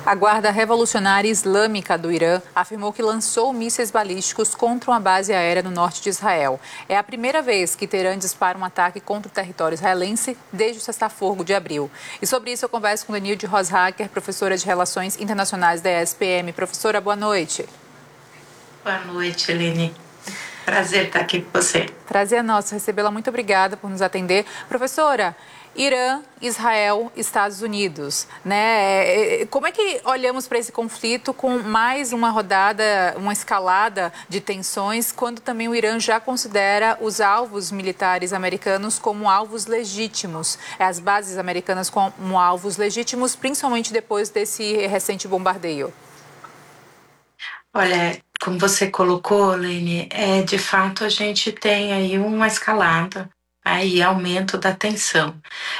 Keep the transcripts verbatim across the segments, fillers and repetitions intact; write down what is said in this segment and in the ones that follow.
A Guarda Revolucionária Islâmica do Irã afirmou que lançou mísseis balísticos contra uma base aérea no norte de Israel. É a primeira vez que Teherã dispara um ataque contra o território israelense desde o cessar-fogo de abril. E sobre isso eu converso com Lenilde Roshacker, professora de Relações Internacionais da E S P M. Professora, boa noite. Boa noite, Eline. Prazer estar aqui com você. Prazer é nosso recebê-la. Muito obrigada por nos atender. Professora, Irã, Israel, Estados Unidos, né? Como é que olhamos para esse conflito com mais uma rodada, uma escalada de tensões, quando também o Irã já considera os alvos militares americanos como alvos legítimos, as bases americanas como alvos legítimos, principalmente depois desse recente bombardeio? Olha, como você colocou, Lene, é, de fato a gente tem aí uma escalada, aí aumento da tensão.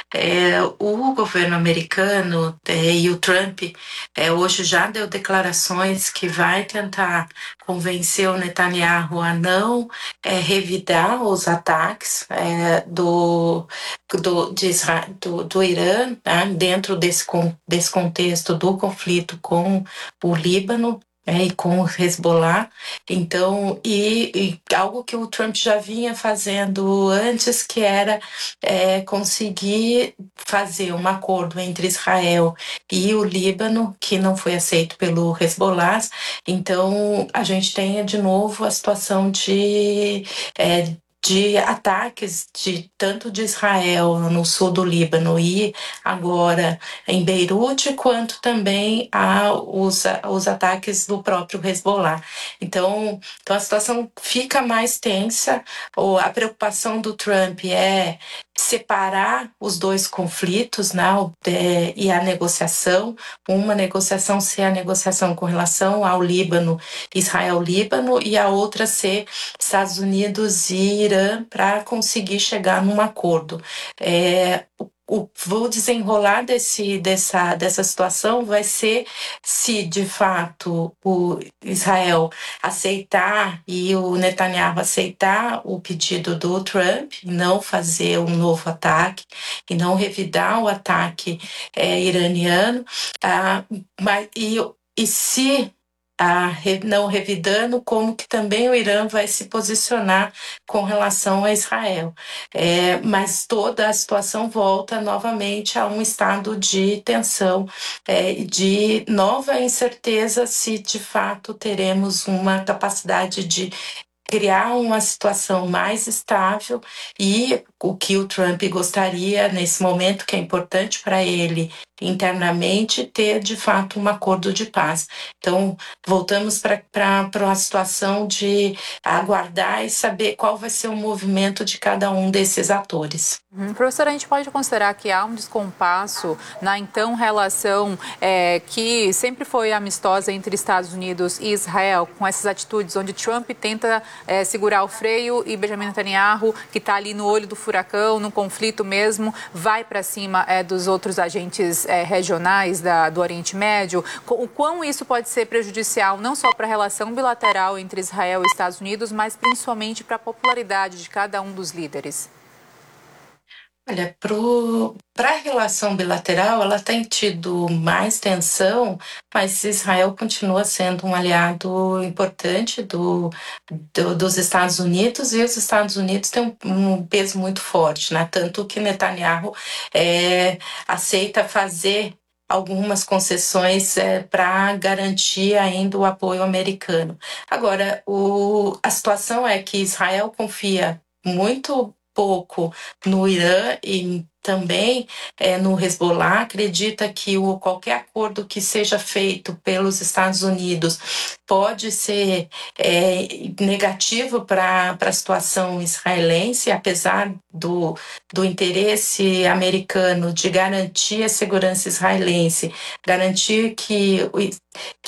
É, o governo americano é, e o Trump é, hoje já deu declarações que vai tentar convencer o Netanyahu a não é, revidar os ataques é, do, do, de Israel, do, do Irã, tá? Dentro desse, desse contexto do conflito com o Líbano. É, e com o Hezbollah, então, e, e algo que o Trump já vinha fazendo antes, que era é, conseguir fazer um acordo entre Israel e o Líbano, que não foi aceito pelo Hezbollah. Então, a gente tem de novo a situação de... É, de ataques de tanto de Israel no sul do Líbano e agora em Beirute, quanto também a os, os ataques do próprio Hezbollah. Então, então a situação fica mais tensa. A preocupação do Trump é separar os dois conflitos, né, e a negociação, uma negociação ser a negociação com relação ao Líbano, Israel-Líbano, e a outra ser Estados Unidos e Irã, para conseguir chegar num acordo. É, o, o desenrolar desse, dessa, dessa situação vai ser se, de fato, o Israel aceitar e o Netanyahu aceitar o pedido do Trump, não fazer um novo ataque e não revidar o ataque é, iraniano, ah, mas, e, e se ah, não revidando, como que também o Irã vai se posicionar com relação a Israel. É, mas toda a situação volta novamente a um estado de tensão, é, de nova incerteza se de fato teremos uma capacidade de criar uma situação mais estável, e o que o Trump gostaria nesse momento, que é importante para ele internamente, ter de fato um acordo de paz. Então, voltamos para a situação de aguardar e saber qual vai ser o movimento de cada um desses atores. Hum, professora, a gente pode considerar que há um descompasso na então relação é, que sempre foi amistosa entre Estados Unidos e Israel, com essas atitudes onde Trump tenta é, segurar o freio e Benjamin Netanyahu, que está ali no olho do furacão, no conflito mesmo, vai para cima é, dos outros agentes é, regionais da, do Oriente Médio. O quão isso pode ser prejudicial não só para a relação bilateral entre Israel e Estados Unidos, mas principalmente para a popularidade de cada um dos líderes? Olha, para a relação bilateral, ela tem tido mais tensão, mas Israel continua sendo um aliado importante do, do, dos Estados Unidos, e os Estados Unidos têm um, um peso muito forte, né? Tanto que Netanyahu é, aceita fazer algumas concessões é, para garantir ainda o apoio americano. Agora, o, a situação é que Israel confia muito pouco no Irã e também é, no Hezbollah, acredita que o, qualquer acordo que seja feito pelos Estados Unidos pode ser é, negativo para a situação israelense, apesar do, do interesse americano de garantir a segurança israelense, garantir que